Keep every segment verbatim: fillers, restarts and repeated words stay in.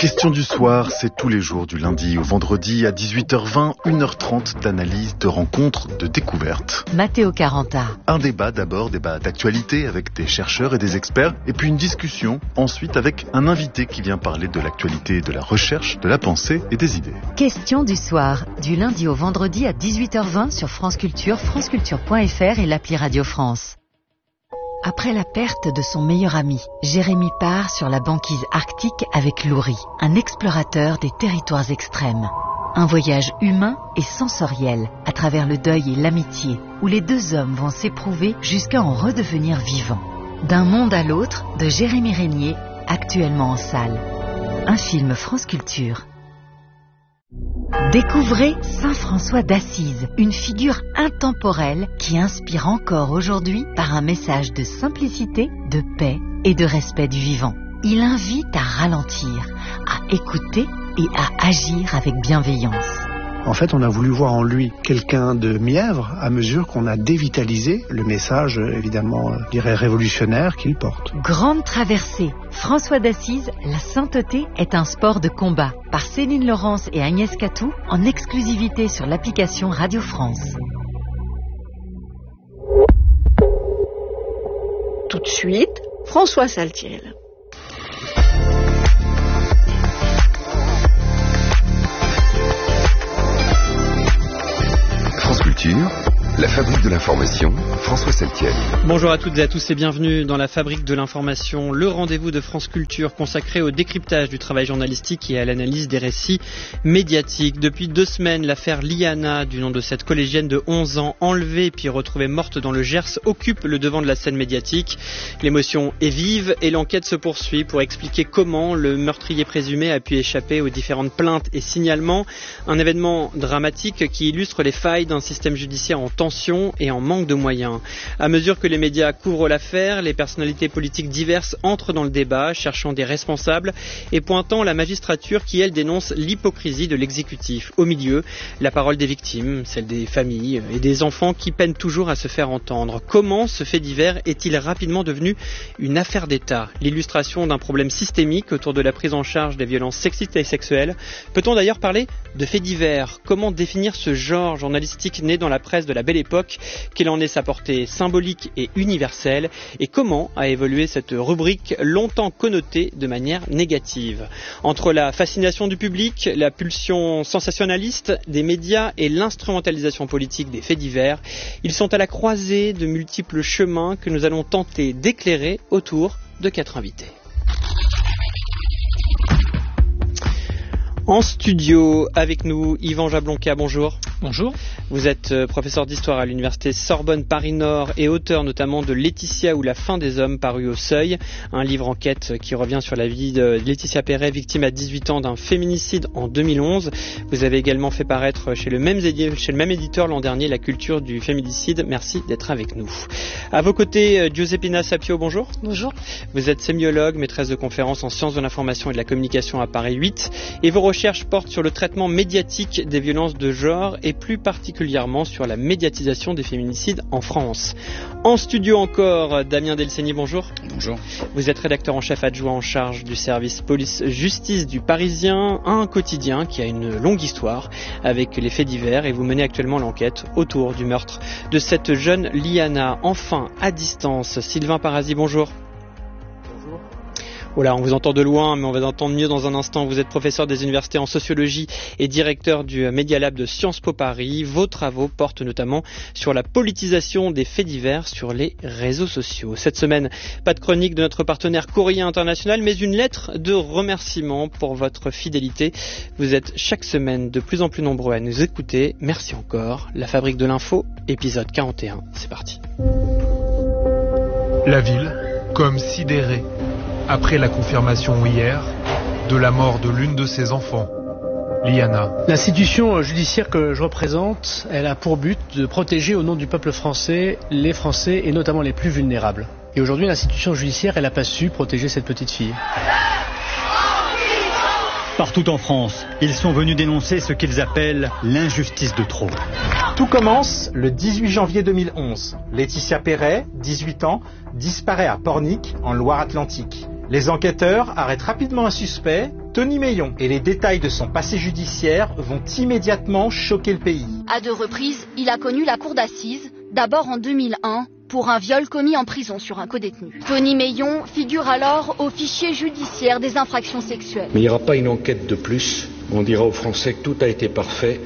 Question du soir, c'est tous les jours du lundi au vendredi à dix-huit heures vingt, une heure trente d'analyse, de rencontres, de découvertes. Matteo Caranta. Un débat d'abord, débat d'actualité avec des chercheurs et des experts, et puis une discussion ensuite avec un invité qui vient parler de l'actualité, de la recherche, de la pensée et des idées. Question du soir, du lundi au vendredi à dix-huit heures vingt sur France Culture, franceculture point f r et l'appli Radio France. Après la perte de son meilleur ami, Jérémy part sur la banquise arctique avec Louri, un explorateur des territoires extrêmes. Un voyage humain et sensoriel à travers le deuil et l'amitié, où les deux hommes vont s'éprouver jusqu'à en redevenir vivants. D'un monde à l'autre, de Jérémy Régnier, actuellement en salle. Un film France Culture. Découvrez Saint François d'Assise, une figure intemporelle qui inspire encore aujourd'hui par un message de simplicité, de paix et de respect du vivant. Il invite à ralentir, à écouter et à agir avec bienveillance. En fait, on a voulu voir en lui quelqu'un de mièvre à mesure qu'on a dévitalisé le message, évidemment, je dirais révolutionnaire qu'il porte. Grande traversée. François d'Assise, la sainteté est un sport de combat. Par Céline Laurence et Agnès Catou, en exclusivité sur l'application Radio France. Tout de suite, François Saltiel. France Culture, la fabrique de l'information, François Saltiel. Bonjour à toutes et à tous et bienvenue dans la fabrique de l'information, le rendez-vous de France Culture consacré au décryptage du travail journalistique et à l'analyse des récits médiatiques. Depuis deux semaines, l'affaire Liana, du nom de cette collégienne de onze ans, enlevée puis retrouvée morte dans le Gers, occupe le devant de la scène médiatique. L'émotion est vive et l'enquête se poursuit pour expliquer comment le meurtrier présumé a pu échapper aux différentes plaintes et signalements. Un événement dramatique qui illustre les failles d'un système judiciaire en tension et en manque de moyens. À mesure que les médias couvrent l'affaire, les personnalités politiques diverses entrent dans le débat, cherchant des responsables et pointant la magistrature qui, elle, dénonce l'hypocrisie de l'exécutif. Au milieu, la parole des victimes, celle des familles et des enfants qui peinent toujours à se faire entendre. Comment ce fait divers est-il rapidement devenu une affaire d'État? L'illustration d'un problème systémique autour de la prise en charge des violences sexistes et sexuelles. Peut-on d'ailleurs parler de faits divers? Comment définir ce genre journalistique né dans la presse de la Belle Époque? Quelle en est sa portée symbolique et universelle? Et comment a évolué cette rubrique longtemps connotée de manière négative? Entre la fascination du public, la pulsion sensationnaliste des médias et l'instrumentalisation politique des faits divers, ils sont à la croisée de multiples chemins que nous allons tenter d'éclairer autour de quatre invités. En studio, avec nous, Yvan Jablonka, bonjour. Bonjour. Vous êtes professeur d'histoire à l'université Sorbonne Paris-Nord et auteur notamment de Laetitia ou la fin des hommes paru au Seuil, un livre enquête qui revient sur la vie de Laetitia Perret, victime à dix-huit ans d'un féminicide en deux mille onze. Vous avez également fait paraître chez le même, édi- chez le même éditeur l'an dernier La culture du féminicide. Merci d'être avec nous. À vos côtés, Giuseppina Sapio, bonjour. Bonjour. Vous êtes sémiologue, maîtresse de conférences en sciences de l'information et de la communication à Paris huit et vos recherches portent sur le traitement médiatique des violences de genre et plus particulièrement sur la médiatisation des féminicides en France. En studio encore, Damien Delceni, bonjour. Bonjour. Vous êtes rédacteur en chef adjoint en charge du service police-justice du Parisien, un quotidien qui a une longue histoire avec les faits divers et vous menez actuellement l'enquête autour du meurtre de cette jeune Liana. Enfin, à distance, Sylvain Parasi, bonjour. Voilà, on vous entend de loin, mais on va entendre mieux dans un instant. Vous êtes professeur des universités en sociologie et directeur du Media Lab de Sciences Po Paris. Vos travaux portent notamment sur la politisation des faits divers sur les réseaux sociaux. Cette semaine, pas de chronique de notre partenaire Courrier International, mais une lettre de remerciement pour votre fidélité. Vous êtes chaque semaine de plus en plus nombreux à nous écouter. Merci encore. La Fabrique de l'Info, épisode quarante et un. C'est parti. La ville, comme sidérée, après la confirmation hier de la mort de l'une de ses enfants, Liana. L'institution judiciaire que je représente, elle a pour but de protéger au nom du peuple français les Français et notamment les plus vulnérables. Et aujourd'hui, l'institution judiciaire, elle n'a pas su protéger cette petite fille. Partout en France, ils sont venus dénoncer ce qu'ils appellent l'injustice de trop. Tout commence le dix-huit janvier deux mille onze. Laetitia Perret, dix-huit ans, disparaît à Pornic, en Loire-Atlantique. Les enquêteurs arrêtent rapidement un suspect, Tony Meillon et les détails de son passé judiciaire vont immédiatement choquer le pays. À deux reprises, il a connu la cour d'assises, d'abord en deux mille un, pour un viol commis en prison sur un codétenu. Tony Meillon figure alors au fichier judiciaire des infractions sexuelles. Mais il n'y aura pas une enquête de plus. On dira aux Français que tout a été parfait,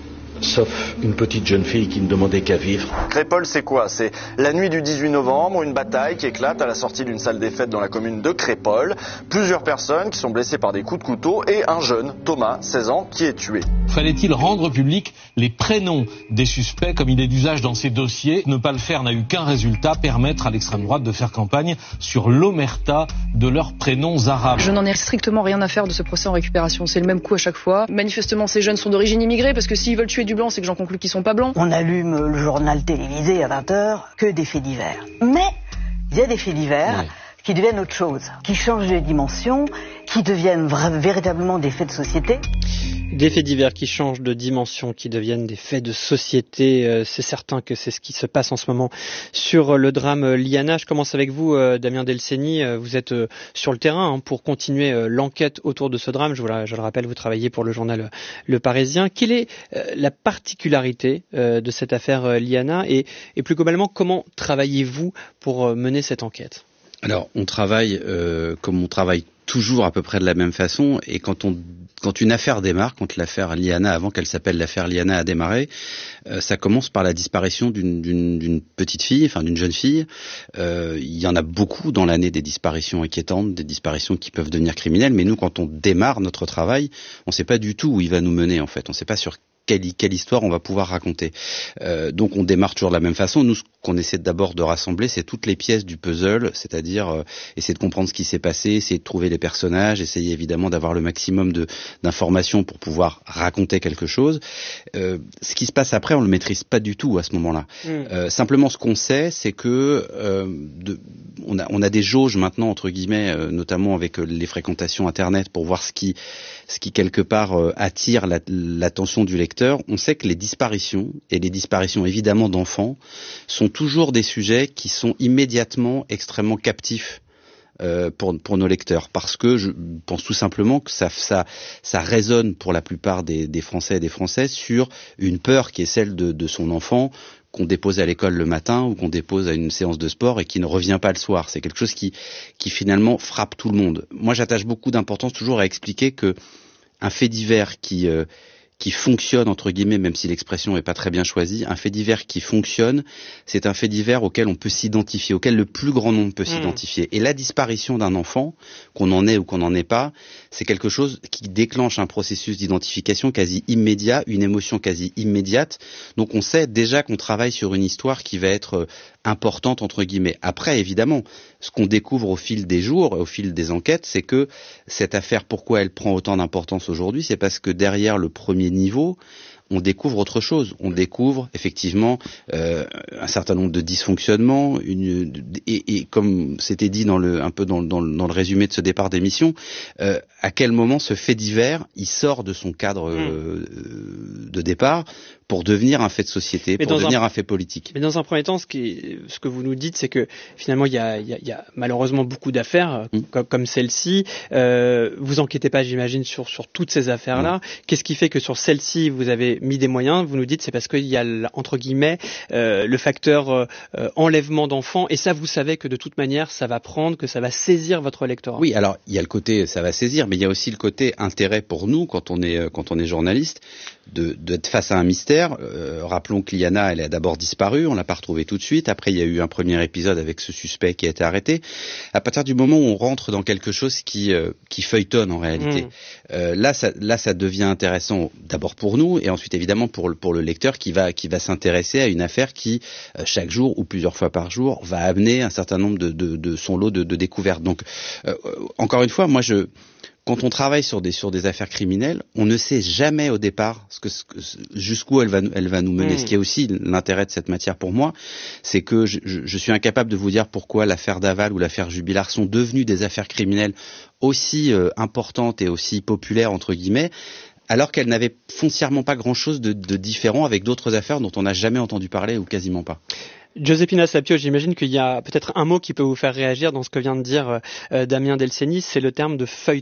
sauf une petite jeune fille qui ne demandait qu'à vivre. Crépol, c'est quoi? C'est la nuit du dix-huit novembre, une bataille qui éclate à la sortie d'une salle des fêtes dans la commune de Crépol. Plusieurs personnes qui sont blessées par des coups de couteau et un jeune, Thomas, seize ans, qui est tué. Fallait-il rendre public les prénoms des suspects comme il est d'usage dans ces dossiers? Ne pas le faire n'a eu qu'un résultat, permettre à l'extrême droite de faire campagne sur l'omerta de leurs prénoms arabes. Je n'en ai strictement rien à faire de ce procès en récupération, c'est le même coup à chaque fois. Manifestement, ces jeunes sont d'origine immigrée parce que s'ils veulent tuer du blanc, c'est que j'en conclus qu'ils sont pas blancs. On allume le journal télévisé à vingt heures, que des faits divers. Mais il y a des faits divers ouais. qui deviennent autre chose, qui changent de dimension, qui deviennent vra- véritablement des faits de société. Des faits divers qui changent de dimension, qui deviennent des faits de société. Euh, c'est certain que c'est ce qui se passe en ce moment sur le drame Liana. Je commence avec vous, euh, Damien Delceni. Euh, vous êtes euh, sur le terrain hein, pour continuer euh, l'enquête autour de ce drame. Je, vous la, je le rappelle, vous travaillez pour le journal euh, Le Parisien. Quelle est euh, la particularité euh, de cette affaire euh, Liana et, et plus globalement, comment travaillez-vous pour euh, mener cette enquête? Alors, on travaille euh, comme on travaille toujours à peu près de la même façon, et quand on quand une affaire démarre, quand l'affaire Liana, avant qu'elle s'appelle l'affaire Liana, a démarré, euh, ça commence par la disparition d'une, d'une, d'une petite fille, enfin d'une jeune fille. Euh, il y en a beaucoup dans l'année des disparitions inquiétantes, des disparitions qui peuvent devenir criminelles, mais nous, quand on démarre notre travail, on ne sait pas du tout où il va nous mener, en fait. On ne sait pas sur Quelle, quelle histoire on va pouvoir raconter. Euh, donc on démarre toujours de la même façon. Nous, ce qu'on essaie d'abord de rassembler, c'est toutes les pièces du puzzle, c'est-à-dire euh, essayer de comprendre ce qui s'est passé, essayer de trouver les personnages, essayer évidemment d'avoir le maximum de, d'informations pour pouvoir raconter quelque chose. Euh, ce qui se passe après, on le maîtrise pas du tout à ce moment-là. Mmh. Euh, simplement, ce qu'on sait, c'est que euh, de, on a, on a des jauges maintenant entre guillemets, euh, notamment avec euh, les fréquentations Internet, pour voir ce qui, ce qui quelque part euh, attire la, l'attention du lecteur. On sait que les disparitions, et les disparitions évidemment d'enfants, sont toujours des sujets qui sont immédiatement extrêmement captifs euh, pour, pour nos lecteurs, parce que je pense tout simplement que ça, ça, ça résonne pour la plupart des, des Français et des Françaises sur une peur qui est celle de, de son enfant, qu'on dépose à l'école le matin ou qu'on dépose à une séance de sport et qui ne revient pas le soir. C'est quelque chose qui, qui finalement frappe tout le monde. Moi, j'attache beaucoup d'importance toujours à expliquer que un fait divers qui... Euh, qui fonctionne, entre guillemets, même si l'expression n'est pas très bien choisie, un fait divers qui fonctionne, c'est un fait divers auquel on peut s'identifier, auquel le plus grand nombre peut mmh. s'identifier. Et la disparition d'un enfant, qu'on en ait ou qu'on n'en ait pas, c'est quelque chose qui déclenche un processus d'identification quasi immédiat, une émotion quasi immédiate. Donc on sait déjà qu'on travaille sur une histoire qui va être importante, entre guillemets. Après, évidemment, ce qu'on découvre au fil des jours, au fil des enquêtes, c'est que cette affaire, pourquoi elle prend autant d'importance aujourd'hui, c'est parce que derrière le premier niveau, on découvre autre chose. On découvre effectivement euh, un certain nombre de dysfonctionnements, une, et, et comme c'était dit dans le, un peu dans, dans, dans le résumé de ce départ d'émission, euh, à quel moment ce fait divers, il sort de son cadre euh, de départ pour devenir un fait de société, mais pour devenir un, un fait politique. Mais dans un premier temps, ce, qui, ce que vous nous dites, c'est que finalement, il y a, il y a, il y a malheureusement beaucoup d'affaires mmh. comme, comme celle-ci. Euh, vous enquêtez pas, j'imagine, sur, sur toutes ces affaires-là. Mmh. Qu'est-ce qui fait que sur celle-ci, vous avez mis des moyens? Vous nous dites c'est parce qu'il y a, entre guillemets, euh, le facteur euh, enlèvement d'enfants. Et ça, vous savez que de toute manière, ça va prendre, que ça va saisir votre lectorat. Oui, alors il y a le côté ça va saisir, mais il y a aussi le côté intérêt pour nous quand on est quand on est journaliste, de d'être face à un mystère. Euh, rappelons que Liana, elle a d'abord disparu, on l'a pas retrouvée tout de suite. Après, il y a eu un premier épisode avec ce suspect qui a été arrêté. À partir du moment où on rentre dans quelque chose qui euh, qui feuilletonne en réalité, mmh. euh, là, ça, là, ça devient intéressant d'abord pour nous et ensuite évidemment pour le pour le lecteur qui va qui va s'intéresser à une affaire qui euh, chaque jour ou plusieurs fois par jour va amener un certain nombre de de, de son lot de, de découvertes. Donc, euh, encore une fois, moi je Quand on travaille sur des sur des affaires criminelles, on ne sait jamais au départ ce que, ce que jusqu'où elle va elle va nous mener. Mmh. Ce qui est aussi l'intérêt de cette matière pour moi, c'est que je, je, je suis incapable de vous dire pourquoi l'affaire Daval ou l'affaire Jubilard sont devenues des affaires criminelles aussi euh, importantes et aussi populaires entre guillemets, alors qu'elles n'avaient foncièrement pas grand-chose de, de différent avec d'autres affaires dont on n'a jamais entendu parler ou quasiment pas. Giuseppina Sapio, j'imagine qu'il y a peut-être un mot qui peut vous faire réagir dans ce que vient de dire euh, Damien Delceni, c'est le terme de feuilleton.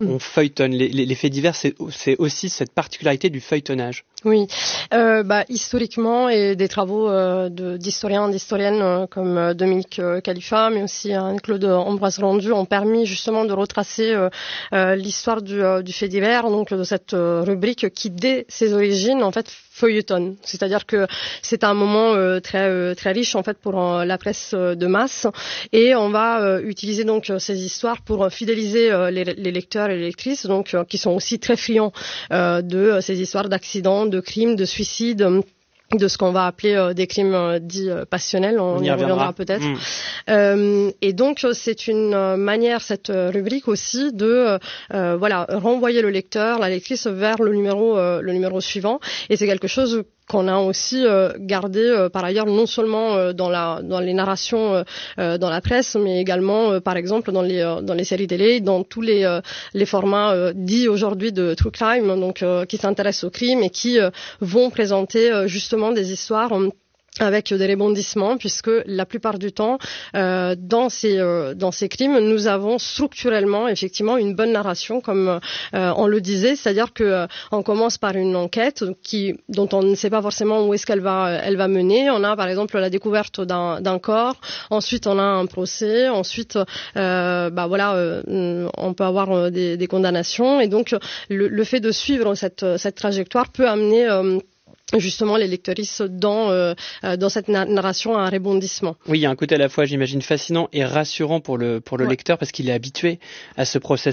on feuilletonne. Les, les, les faits divers, c'est, c'est aussi cette particularité du feuilletonnage. Oui, euh, bah, historiquement, et des travaux euh, de, d'historiens, d'historiennes euh, comme euh, Dominique euh, Khalifa, mais aussi euh, Claude Ambroise Rendu ont permis justement de retracer euh, euh, l'histoire du, euh, du fait divers, donc de cette euh, rubrique qui, dès ses origines, en fait, feuilletonne. C'est-à-dire que c'est un moment euh, très euh, très riche en fait pour euh, la presse euh, de masse, et on va euh, utiliser donc euh, ces histoires pour euh, fidéliser euh, les, les lecteurs et les lectrices, donc euh, qui sont aussi très friands euh, de euh, ces histoires d'accidents, de crimes, de suicides, de ce qu'on va appeler euh, des crimes euh, dits euh, passionnels, on, on y reviendra, reviendra peut-être. Mmh. Euh, et donc c'est une euh, manière, cette euh, rubrique aussi, de euh, voilà renvoyer le lecteur, la lectrice vers le numéro euh, le numéro suivant. Et c'est quelque chose qu'on a aussi euh, gardé euh, par ailleurs, non seulement euh, dans la dans les narrations euh, euh, dans la presse, mais également euh, par exemple dans les euh, dans les séries télé, dans tous les euh, les formats euh, dits aujourd'hui de true crime, donc euh, qui s'intéressent au crime et qui euh, vont présenter euh, justement des histoires euh, avec des rebondissements, puisque la plupart du temps, euh, dans ces euh, dans ces crimes, nous avons structurellement effectivement une bonne narration, comme euh, on le disait, c'est-à-dire que euh, on commence par une enquête qui dont on ne sait pas forcément où est-ce qu'elle va elle va mener. On a par exemple la découverte d'un d'un corps, ensuite on a un procès, ensuite euh, bah voilà, euh, on peut avoir des, des condamnations, et donc le, le fait de suivre cette cette trajectoire peut amener euh, justement les lectrices dans euh, dans cette narration à un rebondissement. Oui, il y a un côté à la fois, j'imagine, fascinant et rassurant pour le pour le ouais. lecteur, parce qu'il est habitué à ce process